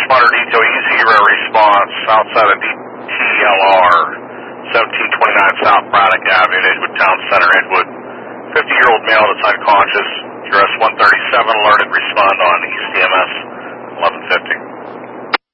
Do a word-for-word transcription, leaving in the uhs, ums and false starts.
responder detail, easy hero response, outside of D T L R, seventeen twenty-nine South Braddock Avenue, Edgewood Town Center, Edgewood. fifty-year-old male that's unconscious, address one thirty-seven, alerted, respond on East E M S.